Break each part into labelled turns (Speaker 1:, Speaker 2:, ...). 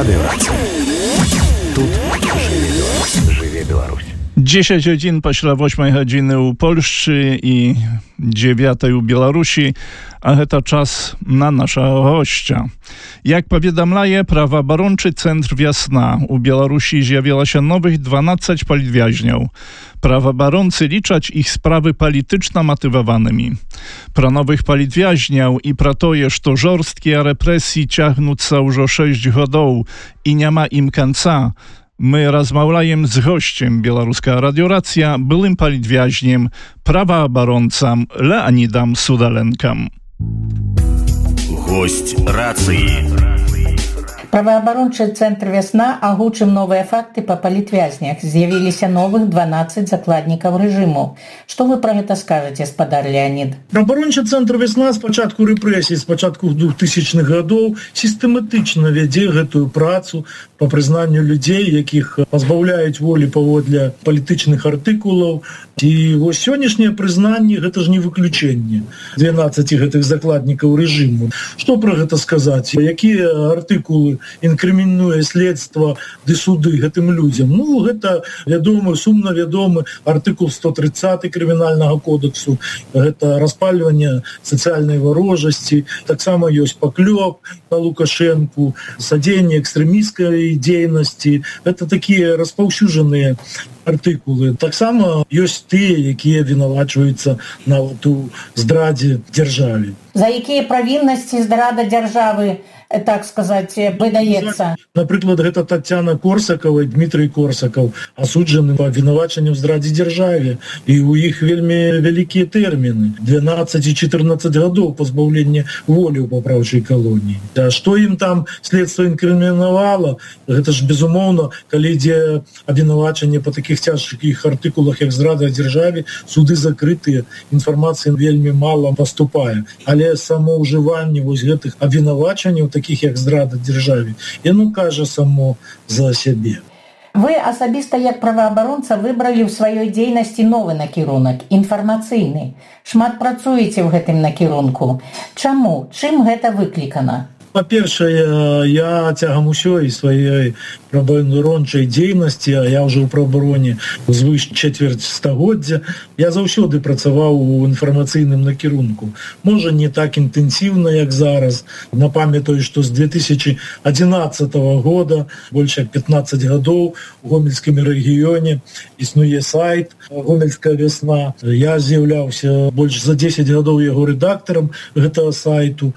Speaker 1: Радыёрацыя. Тут жыве Беларусь.
Speaker 2: 10 godzin пасля 8 godziny u Polsce i 9 u Białorusi, a to czas na naszego gościa. Jak powiadamlaje prawoobrończy Centr Wiosna, u Białorusi zjawiło się nowych 12 politwiaźniów. Prawoobrońcy liczać ich sprawy polityczno motywowanymi. Pro nowych politwiaźniów i pro to, że żorstkie represji ciągną już 6 годów i nie ma im końca, my rozmawiajem z gościem Białoruska Radioracja, byłym politwiaźniem, prawoobrońcą Leonidem Sudalenkiem.
Speaker 3: Гость рации.
Speaker 4: Праваабарончы цэнтр «Вясна» агучыў новыя факты па палітвязнях. З'явіліся новых 12 закладнікаў рэжыму. Што вы пра гэта скажаце, спадар Леонид?
Speaker 5: Праваабарончы цэнтр «Вясна» з пачатку рэпрэсій, з пачатку 2000-х гадоў сістэматычна вядзе гэтую працу па прызнанню людзей, якіх пазбаўляюць волі паводле палітычных артыкулаў. І вось сённяшняе прызнанне гэта ж не выключэнне 12 гэтых закладнікаў рэжыму. Што пра гэта сказаць? Якія артыкулы інкрымінуе следства ды суды гэтым людзям? Ну, гэта вядомы, сумна вядомы артыкул 130 крымінальнага кодексу. Гэта распальванне сацыяльнай варожасці. Таксама ёсць паклёп на Лукашэнку, садзенне экстрэмісцкай дзейнасці. Гэта такія распаўсюджаныя артыкулы. Таксама ёсць тыя, якія вінавачваюцца нават у здрадзе дзяржаве.
Speaker 4: За якія правіннасці здрада дзяржавы, так сказаць, выдаецца?
Speaker 5: Напрыклад, гэта Тацяна Корсакова і Дмітрый Корсакаў, асуджаны па абвінавачанню ў здрадзе дзяржаве. І ў іх вельмі вялікія тэрміны. 12 і 14 гадоў пазбаўлення волі ў папраўчай калоніі. А што ім там следства інкрымінавала? Гэта ж, безумоўна, калі ідзе абвінавачанне па такіх цяжкіх артыкулах, як здрада дзяржаве, суды закрытыя, інфармацыі вельмі мала паступае. Але само ўжыванне вось гэтых абвінавачанняў, таких як здрада дзяржаве, яно кажа само за сябе.
Speaker 4: Вы асабіста як праваабаронца выбралі ў сваёй дзейнасці новы накірунак, інфармацыйны. Шмат працуеце ў гэтым накірунку. Чаму? Чым гэта выклікана?
Speaker 5: Па-першае, я цягам усёй сваёй праваабарончай дзейнасці, а я ўжо ў праваабароне звыш чвэрць стагоддзя, я заўсёды працаваў у інфармацыйным накірунку. Можа, не так інтэнсіўна, як зараз. Напамятаю, што з 2011 года, больш як 15 гадоў, у Гомельскім рэгіёне існуе сайт «Гомельская вясна». Я з'яўляўся больш за 10 гадоў яго рэдактарам гэтага сайту,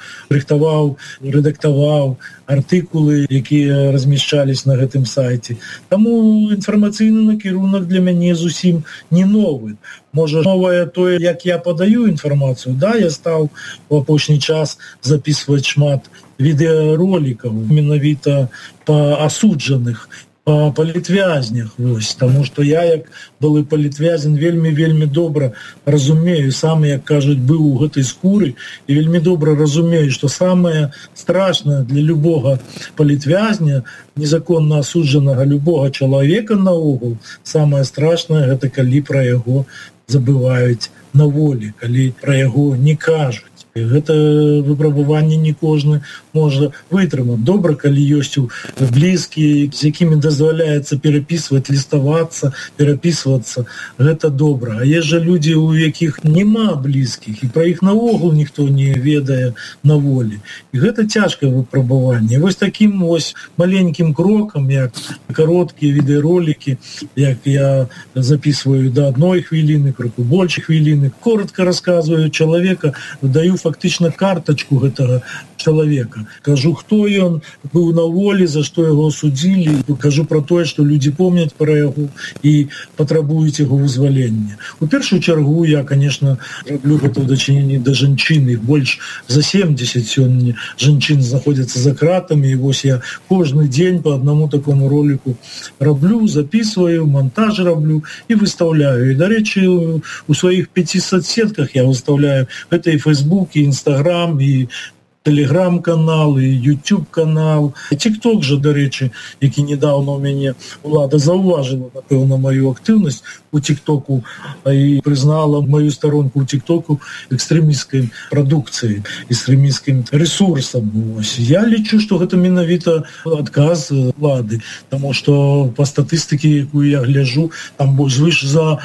Speaker 5: рэдактаваў артыкулы, якія размяшчались на гэтым сайце. Таму інфармацыйны накірунак для мяне зусім не новы. Можа, новае тое, як я падаю інфармацыю. Да, я стаў у апошні час записваць шмат відэаролікаў, менавіта па асуджаных, па палітвязнях, вось, таму што я, як былы палітвязень, вельмі добра разумею, сам, як кажуць, быў у гэтай скуры, і вельмі добра разумею, што самае страшнае для любога палітвязня, незаконна асуджанага любога чалавека наогул, самае страшнае гэта калі пра яго забываюць на волі, калі пра яго не кажуць. Гэта выпрабаванне не кожны можа вытрымаць. Добра, калі ёсць блізкія, з якімі дазваляецца перапісваць, ліставацца, перапісвацца. Гэта добра. А ёсць жа людзі, у якіх няма блізкіх, і пра іх наогул ніхто не ведае на волі. І гэта цяжкае выпрабаванне. Вось такім вось маленькім крокам, як кароткія відэаролікі, як я записываю до 1 хвіліны, крыху больш хвіліны, коротко расказваю чалавека, даю фактычна картачку гэтага чалавека. Кажу, хто ён, быў на волі, за што яго судзілі. Кажу пра тое, што людзі помняць пра яго і патрабуюць яго вызвалення. У першую чаргу я, конечно, раблю гэта ў дачыненні да жанчын. Іх больш за 70 сёння жанчын знаходзяцца за кратамі. І вось я кожны дзень па аднаму такому ролику раблю, записываю, монтаж раблю і выстаўляю. І, дарэчы, у сваіх 5 соцсетках я выстаўляю. Гэта і Facebook, і Instagram, і Telegram-канал, і YouTube-канал. TikTok же, до речі, який недавно у мене влада зауважила, напевно, мою активність у TikTok і признала мою сторонку у TikTok екстремістською продукцією, екстремістським ресурсом. Ось. Я лічу, що це менавіта адказ влады, тому що по статистиці, яку я гляджу, там звыш за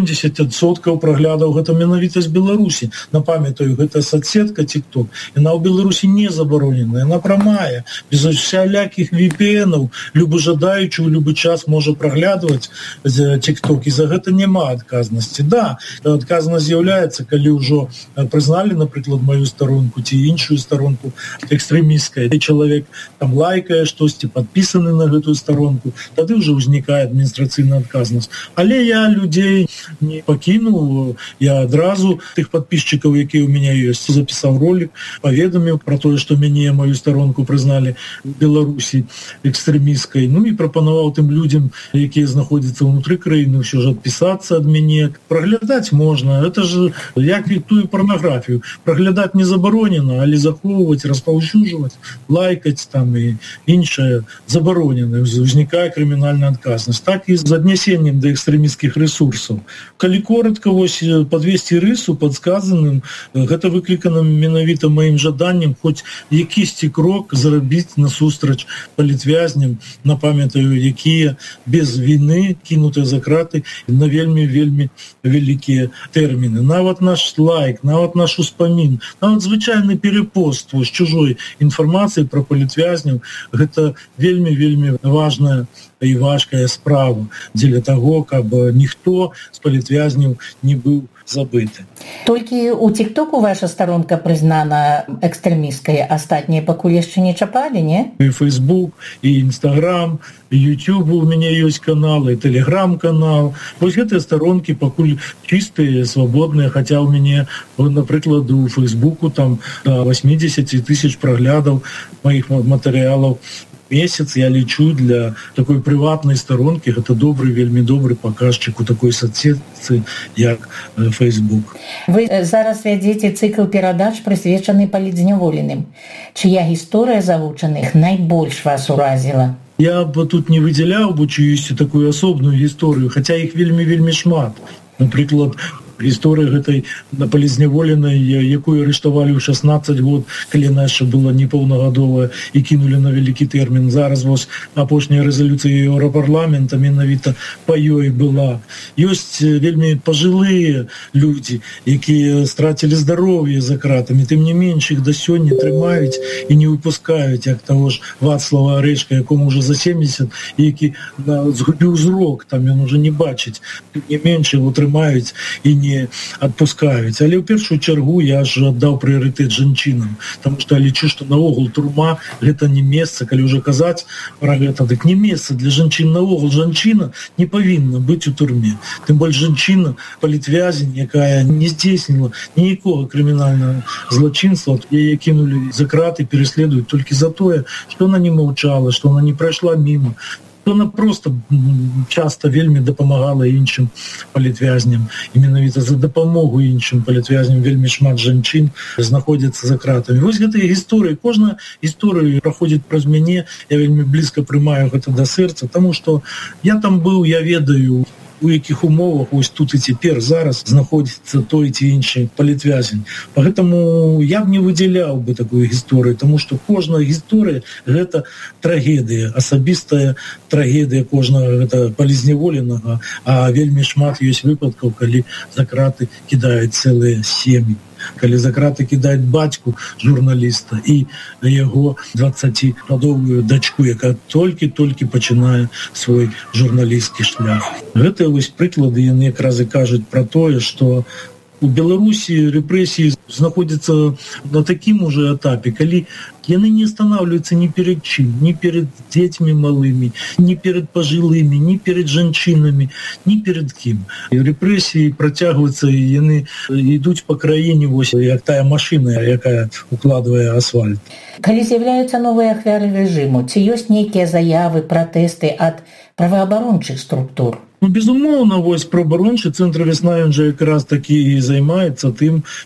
Speaker 5: 70% проглядаў гэта менавіта з Беларусі. Напамятаю, гэта соцсетка TikTok, яна ў Беларусі не забароненая, яна прамая, без усялякіх VPN-аў, любы жадаючы ў любы час можа праглядваць TikTok, і за гэта няма адказнасці. Да, адказнасць з'яўляецца, калі ўжо прызналі, напрыклад, мою сторонку ці іншую сторонку экстремістская, і чалавек там лайкае штосьці, падпісаны на гэтую сторонку, тады ўжо ўзнікае адміністрацыйная адказнасць. Але я людзей не пакінуў, я адразу тых падпісчыкаў, якія ў мяне ёсць, запісаў ролик, паведаміў про тое, што мяне маю сторонку прызналі в Беларусі экстремісткай, ну і прапанаваў тым людзям, якія знаходзяцца ўнутры краіны, ўсё ж адпісацца ад мяне. Праглядаць можна, это ж як і тую парнаграфію. Праглядаць не забаронена, але захоўваць, распаўсюджваць, лайкаць там і іншае забаронена. Узнікае крымінальная адказнасць. Так і з аднясеннем да экстремістскіх ресурсаў. Калі коротко вось подвесці рысу падсказаным, гэта выклікана менавіта маім жаданнем хоць якісьці крок зрабіць насустрач палітвязням, напамятаю, якія без віны кінутыя за краты на вельмі вялікія тэрміны. Нават наш лайк, нават наш успамін, нават звычайны перепост з чужой інфармацыі пра палітвязняў, гэта вельмі важная і важкая справа дзеля таго, каб ніхто з палітвязняў не быў забыты.
Speaker 4: Толькі ў TikTok ваша сторонка прызнана экстрэмісткай, астатнія пакуль яшчэ не чапалі, не?
Speaker 5: І Facebook, і Instagram, і YouTube у мяне ёсць канал, і Telegram-канал. Вось гэтыя сторонкі пакуль чыстыя, свабодныя, хаця ў мяне, напрыклад, у Facebook там 80 тысяч праглядаў маіх матэрыялаў месяц. Я лічу, для такой прыватнай сторонкі гэта вельмі добры паказчык у такой соцсетцы, як Facebook.
Speaker 4: Вы зараз вядзеце цыкл перадач, прысвечаны палітзняволеным. Чыя гісторыя загучаных найбольш вас уразіла?
Speaker 5: Я б тут не выдзяляў бы чыюсьці такую асобную гісторыю, хаця іх вельмі шмат. Напрыклад, гісторыя гэтай палітзняволенай, якую арыштавалі ў 16 год, калі яна яшчэ была непаўнагадовая і кінулі на вялікі тэрмін. Зараз вось апошняя рэзалюцыя Еўрапарламента менавіта па ёй была. Ёсць вельмі пажылыя людзі, якія страцілі здароўе за кратамі, тым не менш іх да сёння трымаюць і не выпускаюць, як таго ж Вацлава Арэшка, якому ўжо за 70, які згубіў зрок, там ён уже не бачыць, тым не менш яго трымаюць і не адпускаюць. Але ў першую чаргу я ж аддаў прыярытэт жанчынам, таму што я лічу, што наогул турма гэта не месца, калі ўжо казаць пра гэта, дык не месца для жанчын наогул. Жанчына не павінна быць у турме. Тым больш жанчына, палітвязень, якая не здзейсніла ніякога крымінальнага злачынства, яе кінулі за краты, переследуюць толькі за тое, што она не маўчала, што она не прайшла міма. Она просто часто вельмі дапамагала іншым палітвязням. І менавіта за дапамогу іншым палітвязням вельмі шмат жанчын знаходзяцца за кратамі. Вось гэтыя гісторыі, кожная гісторыя праходзіць праз мяне, я вельмі блізка прымаю гэта да сэрца, таму што я там быў, я ведаю, у якіх умовах ось тут і цяпер зараз знаходзіцца той ці іншы палітвязень. Поэтому я б не выдзяляў бы такую гісторыю, тому што кожная гісторыя гэта трагедыя, асабістая трагедыя кожнага гэта палітзняволенага, а вельмі шмат ёсць выпадкаў, калі за краты кідаюць цэлыя сем'і. Калі за краты кідаюць бацьку журналіста і яго 20гадовую дачку, якая толькі пачынае свой журналісцкі шлях. Гэтыя вось прыклады, яны якраз і кажуць пра тое, што у Беларусі рэпрэсіі знаходзяцца на такім уже этапе, калі яны не останавливаются ні перед чым, ні перед дзецьмі малымі, ні перед пажылымі, ні перед жанчынамі, ні перед кім. І рэпрэсіі працягваюцца, і яны ідуць па краіне, вось як тая машына, якая укладвае асфальт.
Speaker 4: Калі з'яўляюцца новыя ахвяры рэжыму, ці ёсць нейкія заявы, пратэсты ад праваабарончых структур?
Speaker 5: Безумоўна, вось праваабарончы цэнтр «Вясна», ён жа якраз такі і займаецца тым, адзін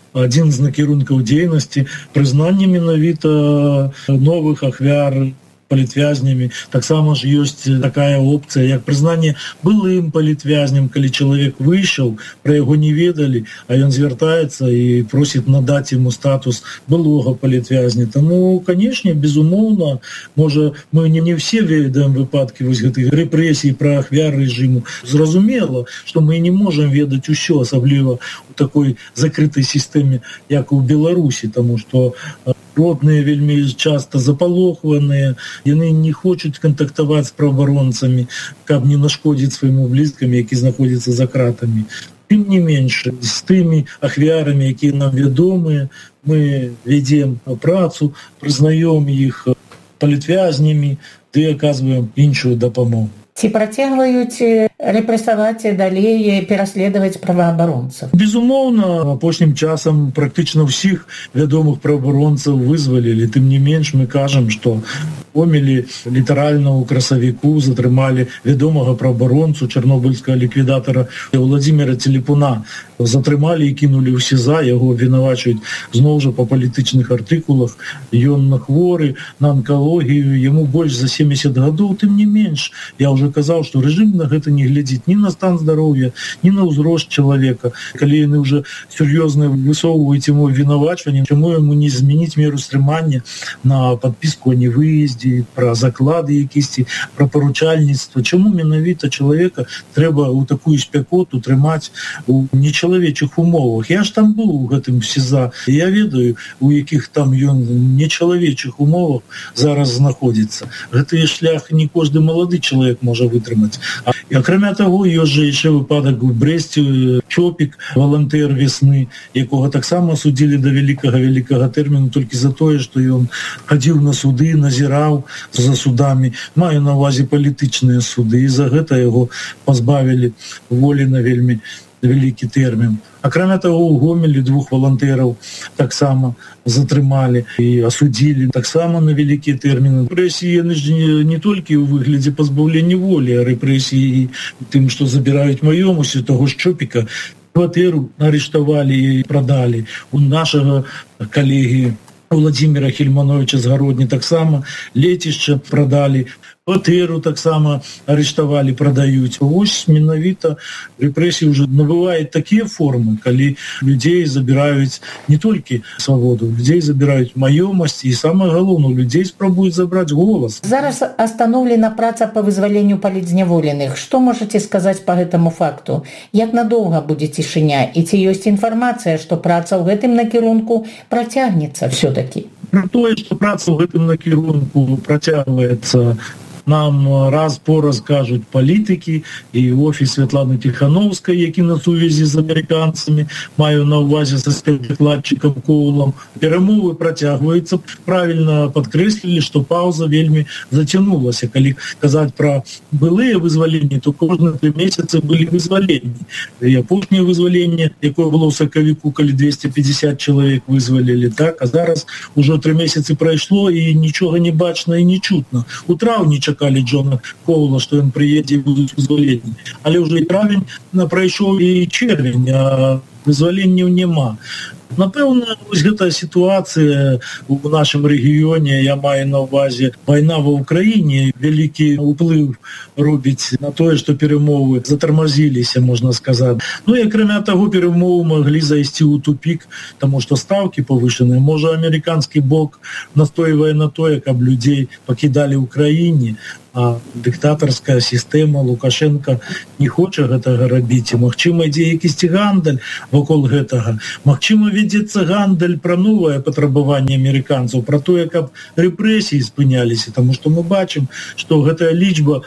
Speaker 5: адзін з накірункаў дзейнасці прызнанне менавіта новых ахвяр палітвязнямі. Таксама ж ёсць такая опцыя, як прызнанне былым палітвязням, калі чалавек выйшаў, пра яго не ведалі, а ён звяртаецца і просіць надаць яму статус былога палітвязня. Таму, канешне, безумоўна, можа, мы не все ведаем выпадкі вось гэтых рэпрэсій пра ахвяр рэжыму. Зразумела, што мы не можам ведаць усё, асабліва у такой закрытай сістэме, як у Беларусі, таму што родныя вельмі часта запалохваныя, яны не хочуць кантактаваць з праваабаронцамі, каб не нашкодзіць свайму блізкаму, які знаходзіцца за кратамі. Тым не менш, з тымі ахвярамі, якія нам вядомыя, мы вядзем працу, прызнаём іх палітвязнямі, ды аказваем іншую дапамогу.
Speaker 4: Ці працягваюць рэпрэсаваць і далей пераследаваць праваабаронцаў?
Speaker 5: Безумоўна, апошнім часам практычна ўсіх вядомых праваабаронцаў вызвалілі. Тым не менш, мы кажам, што Гомелі літаральна ў красавіку затрымалі вядомага праваабаронцу, чарнобыльскага ліквідатара Владзіміра Целепуна. Затрымалі і кінулі ў СІЗА, яго абвінавачваюць зноў жа па палітычных артыкулах. Ён хворы на анкалогію, яму больш за 70 гадоў. Тым не менш, я ўжо казаў, што рэжым на гэта не глядзіць ні на стан здароўя, ні на ўзрост чалавека. Калі яны ўжо сур'ёзна высоўваюць яму абвінавачванне, чаму яму не змяніць меру стрымання на падпіску о невыездзе, пра заклады якісьці, пра паручальніцтва. Чаму менавіта чалавека трэба ў такую спякоту трымаць у нечалавечых умовах? Я ж там быў у гэтым СІЗА, і я ведаю, у якіх там ён нечалавечых умовах зараз знаходзіцца. Гэты шлях не кожны малады чалавек можа вытрымаць. І акрамя таго, ёсць жа яшчэ выпадак у Брэсце, Чопік, валантэр весны, якога таксама судзілі да вялікага тэрміну толькі за тое, што ён хадзіў на суды, назіраў за судамі, маю на ўвазе палітычныя суды, і за гэта яго пазбавілі волі на вельмі вялікі тэрмін. Акрамя таго, у Гомелі 2 валантэраў таксама затрымалі і асудзілі таксама на вялікія тэрміны. Рэпрэсіі яны ж не толькі ў выглядзе пазбаўлення волі, а рэпрэсіі тым, што забіраюць маёмасць таго ж Чопіка. Кватэру арыштавалі і прадалі. У нашага калегі Владзіміра Хельмановича з Гародні таксама лецішча прадалі, кватэру таксама арыштавалі, прадаюць. Вось менавіта рэпрэсіі ўжо набываюць такія формы, калі людзей забіраюць не толькі свабоду, людзей забіраюць маёмасць і самае галоўнае, людзей спрабуюць забраць голас.
Speaker 4: Зараз остановлена праца по вызваленню палітзняволеных. Што можаце сказаць по гэтаму факту? Як надоўга будзе цішыня? І ці ёсць інфармацыя, што праца ў гэтым накірунку працягнецца все-таки?
Speaker 5: Про тое, што праца ў гэтым накірунку працягваецца, нам раз по раз кажуць палітыкі і офіс Святланы Тихановскай, які на сувязі з амерыканцамі, маю на ўвазе са спецдакладчыкам Коулам. Перамовы працягваюцца. Правільна падкрэслілі, што паўза вельмі зацянулася. Калі казаць пра былыя вызваленні, то кожны 3 месяцы былі вызваленні. І апошняе вызваленне, якое было ў сакавіку, калі 250 чалавек вызвалілі, так? А зараз ужо 3 месяцы прайшло і нічога не бачна і не чутна. У траўні чакалі Джона Коула, што ён прыедзе і будуць вызваленні. Але ўжо і травень прайшоў і чэрвень, а вызваленняў няма. Напэўна, вось гэтая сітуацыя у нашым рэгіёне, я маю на ўвазе вайна ва ўкраіне, вялікі ўплыў робіць на тое, што перамовы затармазіліся, можна сказаць. Ну і акрамя таго, перамовы маглі зайсці ў тупік, таму што стаўкі павышаныя. Можа, амерыканскі бок настойвае на тое, каб людзей пакідалі ў краіне, а дыктатарская сістэма Лукашенко не хоча гэтага рабіць. І, магчыма, ідзе якісьці гандаль вакол гэтага. Магчыма, вядзецца гандаль пра новае патрабаванне амерыканцаў, пра тое, каб рэпрэсіі спыняліся, таму што мы бачым, што гэтая лічба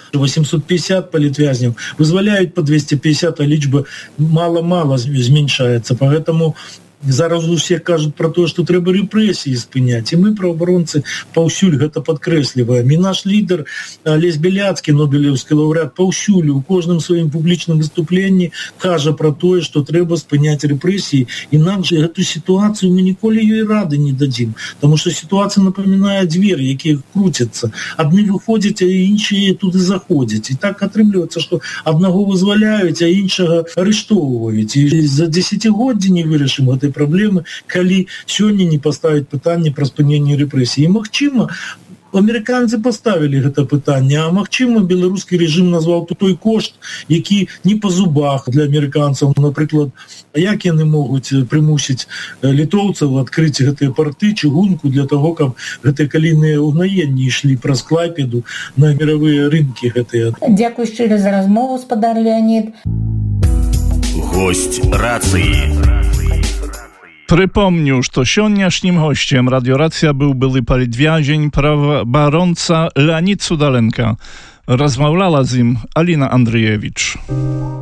Speaker 5: 850 палітвязняў вызваляюць па 250, а лічба мала-мала зменшаецца. Поэтому зараз усе кажуць пра тое, што трэба рэпрэсіі спыняць. І мы, праваабаронцы, паўсюль гэта падкрэсліваем. І наш лідар Алесь Беляцкі, нобелеўскі лаўрэат, паўсюль у кожным сваім публічным выступленні кажа пра тое, што трэба спыняць рэпрэсіі. Інакш гэту сітуацыю мы ніколі ёй рады не дадзім. Таму што сітуацыя напамінае дзверы, якія круцяцца. Адны выходзяць, а іншыя туды заходзяць. І так атрымліваецца, што аднаго вызваляюць, а іншага арыштоўваюць. І за 10 год не вырашым гэтай гэтыя праблемы, калі сёння не паставіць пытанне пра спыненне рэпрэсій. І магчыма, амерыканцы паставілі гэта пытанне, а магчыма, беларускі рэжым назваў той кошт, які не па зубах для амерыканцаў. Напрыклад, як яны могуць прымусіць літоўцаў адкрыць гэтыя парты, чыгунку для таго, каб гэтыя калійныя ўгнаенні ішлі праз Клайпеду на міравыя рынкі гэтыя.
Speaker 4: Дзякуй шчыра за размову, спадар Леонід.
Speaker 3: Гость рацыі.
Speaker 2: Прыпомню, што сённяшнім госцем радыёрацыя быў былы палітвязень, праваабаронца Леонід Судаленко. Размаўляла з ім Аліна Андрыевіч.